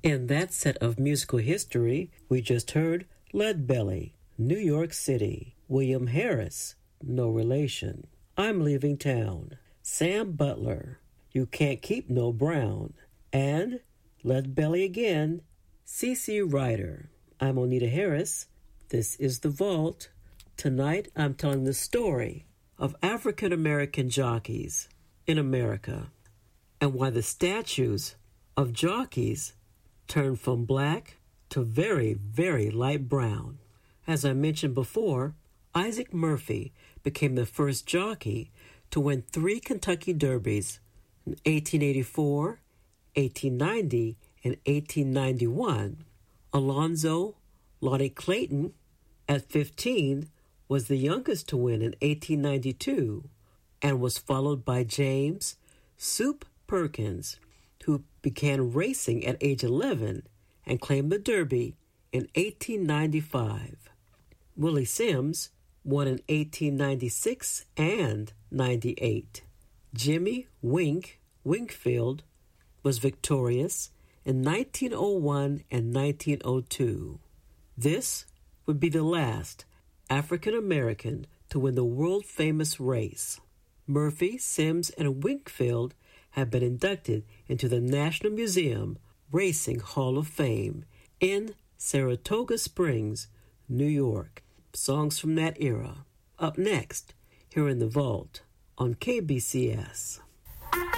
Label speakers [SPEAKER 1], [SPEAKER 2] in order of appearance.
[SPEAKER 1] In that set of musical history, we just heard Leadbelly, New York City, William Harris, No Relation, I'm Leaving Town, Sam Butler, You Can't Keep No Brown, and Leadbelly again, CC Ryder. I'm Onita Harris. This is The Vault. Tonight I'm telling the story of African American jockeys in America and why the statues of jockeys turned from black to very, very light brown. As I mentioned before, Isaac Murphy became the first jockey to win 3 Kentucky Derbies in 1884, 1890, and 1891. Alonzo Lonnie Clayton, at 15, was the youngest to win in 1892 and was followed by James Soup Perkins, who began racing at age 11 and claimed the Derby in 1895. Willie Sims won in 1896 and 98. Jimmy Wink Winkfield was victorious in 1901 and 1902. This would be the last African American to win the world-famous race. Murphy, Sims, and Winkfield have been inducted into the National Museum Racing Hall of Fame in Saratoga Springs, New York. Songs from that era. Up next, here in the Vault on KBCS.